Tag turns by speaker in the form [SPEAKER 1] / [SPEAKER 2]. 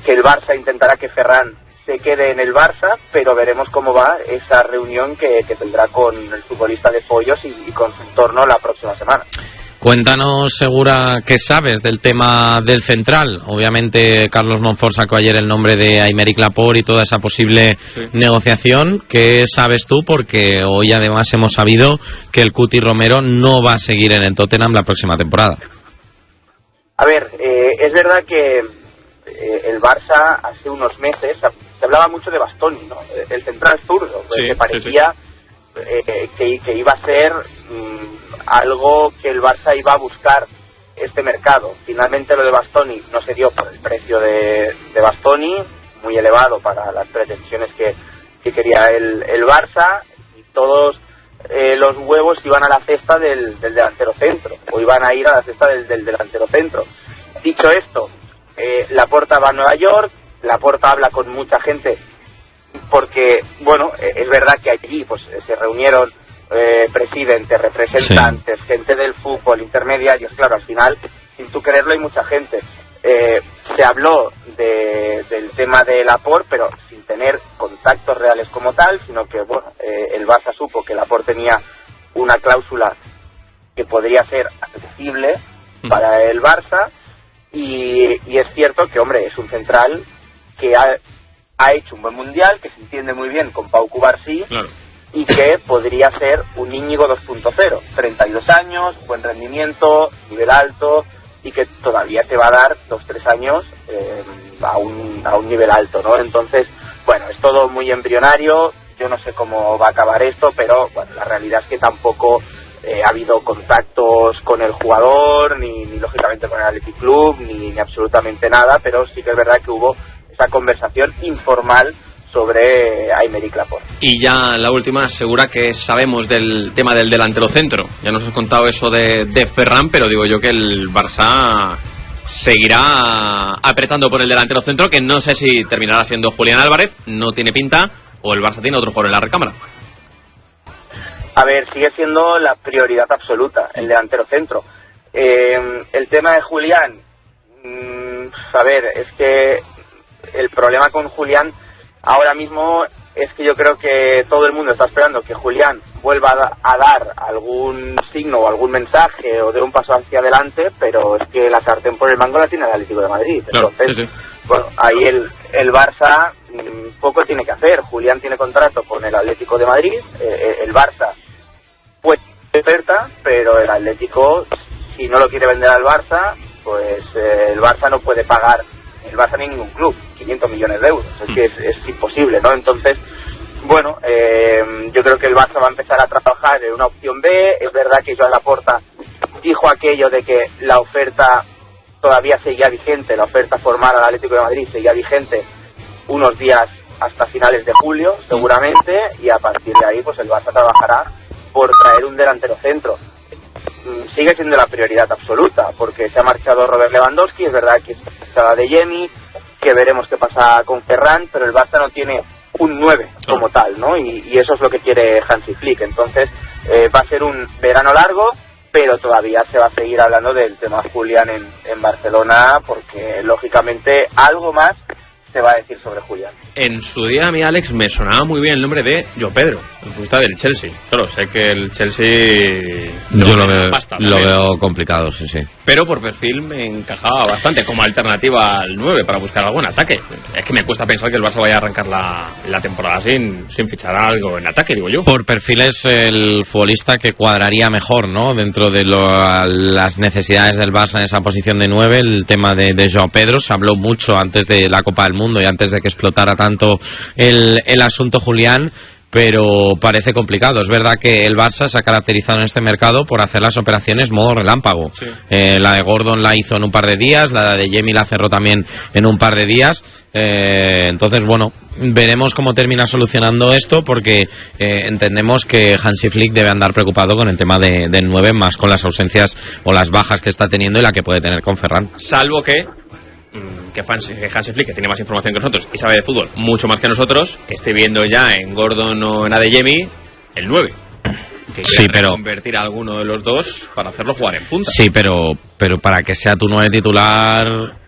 [SPEAKER 1] que el Barça intentará que Ferran se quede en el Barça, pero veremos cómo va esa reunión que tendrá con el futbolista de Pollos y con su entorno la próxima semana.
[SPEAKER 2] Cuéntanos, Segura, qué sabes del tema del central. Obviamente Carlos Monfort sacó ayer el nombre de Aymeric Laporte y toda esa posible negociación. ¿Qué sabes tú? Porque hoy además hemos sabido que el Cuti Romero no va a seguir en el Tottenham la próxima temporada.
[SPEAKER 1] A ver, es verdad que el Barça hace unos meses se hablaba mucho de Bastoni, ¿no? El central zurdo, que parecía que iba a ser algo que el Barça iba a buscar este mercado. Finalmente lo de Bastoni no se dio por el precio de Bastoni, muy elevado para las pretensiones que quería el Barça, y todos los huevos iban a la cesta del delantero centro, o iban a ir a la cesta del delantero centro. Dicho esto, Laporta va a Nueva York, Laporta habla con mucha gente, porque, bueno, es verdad que allí pues se reunieron presidentes, representantes, gente del fútbol, intermediarios, claro, al final, sin tú quererlo, hay mucha gente. Se habló del tema de Laporte, pero sin tener contactos reales como tal, sino que, bueno, el Barça supo que Laporte tenía una cláusula que podría ser accesible para el Barça, y es cierto que, hombre, es un central que ha hecho un buen mundial, que se entiende muy bien con Pau Cubarsí, claro, y que podría ser un Íñigo 2.0, 32 años, buen rendimiento, nivel alto, y que todavía te va a dar 2-3 años a un nivel alto, ¿no? Entonces, bueno, es todo muy embrionario, yo no sé cómo va a acabar esto, pero bueno, la realidad es que tampoco ha habido contactos con el jugador, ni lógicamente con el Athletic Club, ni absolutamente nada, pero sí que es verdad que hubo esa conversación informal sobre Aymeric Laporte.
[SPEAKER 3] Y ya la última, Segura, que sabemos del tema del delantero centro. Ya nos has contado eso de Ferran, pero digo yo que el Barça seguirá apretando por el delantero centro, que no sé si terminará siendo Julián Álvarez, no tiene pinta, o el Barça tiene otro jugador en la recámara.
[SPEAKER 1] A ver, sigue siendo la prioridad absoluta, el delantero centro. El tema de Julián, a ver, es que el problema con Julián ahora mismo es que yo creo que todo el mundo está esperando que Julián vuelva a dar algún signo o algún mensaje o dé un paso hacia adelante, pero es que la sartén por el mango la tiene el Atlético de Madrid.
[SPEAKER 3] Claro,
[SPEAKER 1] entonces, bueno, ahí el Barça poco tiene que hacer. Julián tiene contrato con el Atlético de Madrid, el Barça pues oferta, pero el Atlético, si no lo quiere vender al Barça, pues el Barça no puede pagar, el Barça ni ningún club, 500 millones de euros, es que es imposible, ¿no? Entonces, bueno, yo creo que el Barça va a empezar a trabajar en una opción B. Es verdad que Joan Laporta dijo aquello de que la oferta todavía seguía vigente, la oferta formal al Atlético de Madrid seguía vigente unos días hasta finales de julio, seguramente, y a partir de ahí pues el Barça trabajará por traer un delantero centro. Sigue siendo la prioridad absoluta, porque se ha marchado Robert Lewandowski, es verdad que está Adeyemi, que veremos qué pasa con Ferran, pero el Barça no tiene un 9 como tal, ¿no? Y eso es lo que quiere Hansi Flick. Entonces va a ser un verano largo, pero todavía se va a seguir hablando del tema Julián en Barcelona, porque lógicamente algo más se va a decir sobre Julián.
[SPEAKER 3] En su día a mí, Alex, me sonaba muy bien el nombre de João Pedro, el futbolista del Chelsea. Claro, sé que el Chelsea...
[SPEAKER 2] Yo lo veo complicado, sí.
[SPEAKER 3] Pero por perfil me encajaba bastante como alternativa al 9 para buscar algún ataque. Es que me cuesta pensar que el Barça vaya a arrancar la temporada sin fichar algo en ataque, digo yo.
[SPEAKER 2] Por perfil es el futbolista que cuadraría mejor, ¿no? Dentro de las necesidades del Barça en esa posición de 9, el tema de João Pedro. Se habló mucho antes de la Copa del Mundo y antes de que explotara tanto el asunto Julián, pero parece complicado. Es verdad que el Barça se ha caracterizado en este mercado por hacer las operaciones modo relámpago. Sí. La de Gordon la hizo en un par de días, la de Jamie la cerró también en un par de días. Entonces, bueno, veremos cómo termina solucionando esto, porque entendemos que Hansi Flick debe andar preocupado con el tema del 9, más con las ausencias o las bajas que está teniendo y la que puede tener con Ferran.
[SPEAKER 3] Salvo que Hansi Flick, que tiene más información que nosotros y sabe de fútbol mucho más que nosotros, esté viendo ya en Gordon o en Adeyemi el 9, que
[SPEAKER 2] sí, pero
[SPEAKER 3] convertir a alguno de los dos para hacerlo jugar en punta.
[SPEAKER 2] Sí, pero para que sea tu 9 titular,